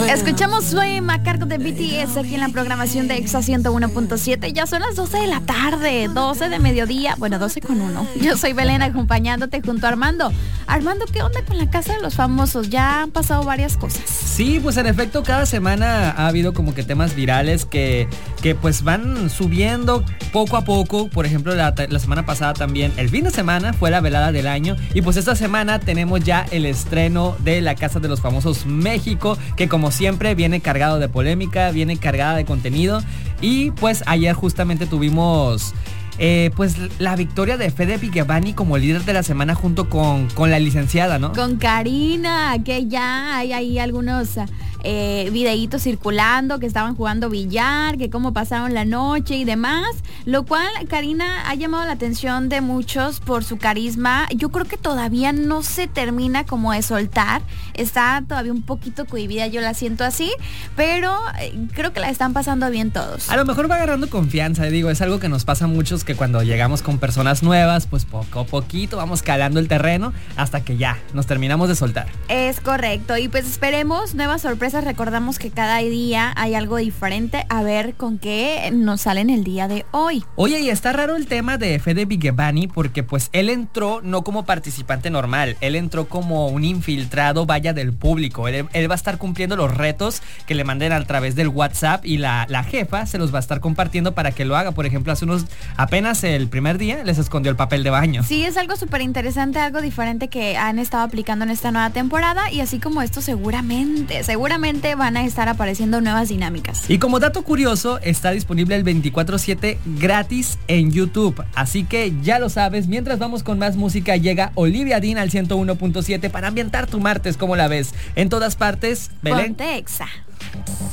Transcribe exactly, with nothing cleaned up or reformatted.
Escuchamos Swim a cargo de B T S aquí en la programación de Exa ciento uno punto siete. Ya son las doce de la tarde, doce de mediodía, bueno, doce con uno. Yo soy Belén acompañándote junto a Armando. Armando, ¿qué onda con la Casa de los Famosos? Ya han pasado varias cosas. Sí, pues en efecto cada semana ha habido como que temas virales que, que pues van subiendo poco a poco. Por ejemplo, la, la semana pasada también, el fin de semana fue la velada del año. Y pues esta semana tenemos ya el estreno de la Casa de los Famosos México, que como siempre viene cargado de polémica, viene cargada de contenido. Y pues ayer justamente tuvimos eh, pues la victoria de Fede Vigevani como líder de la semana junto con, con la licenciada, ¿no? Con Karina, que ya hay ahí algunos eh, videitos circulando, que estaban jugando billar, que cómo pasaron la noche y demás, lo cual Karina ha llamado la atención de muchos por su carisma. Yo creo que todavía no se termina como de soltar, está todavía un poquito cohibida, yo la siento así, pero eh, creo que la están pasando bien todos. A lo mejor va agarrando confianza, digo, es algo que nos pasa a muchos, que cuando llegamos con personas nuevas, pues poco a poquito vamos calando el terreno hasta que ya nos terminamos de soltar. Es correcto, y pues esperemos nuevas sorpresas. Recordamos que cada día hay algo diferente, a ver con qué nos salen el día de hoy. Oye, y está raro el tema de Fede Vigevani porque pues él entró no como participante normal, él entró como un infiltrado, vaya, del público. Él, él va a estar cumpliendo los retos que le manden a través del WhatsApp y la, la jefa se los va a estar compartiendo para que lo haga. Por ejemplo, hace unos, apenas el primer día les escondió el papel de baño. Sí, es algo súper interesante, algo diferente que han estado aplicando en esta nueva temporada, y así como esto seguramente, seguramente van a estar apareciendo nuevas dinámicas. Y como dato curioso, está disponible el veinticuatro siete gratis en YouTube, así que ya lo sabes. Mientras vamos con más música, llega Olivia Dean al ciento uno punto siete para ambientar tu martes. ¿Cómo la ves? En todas partes, Belén. Ponte Exa.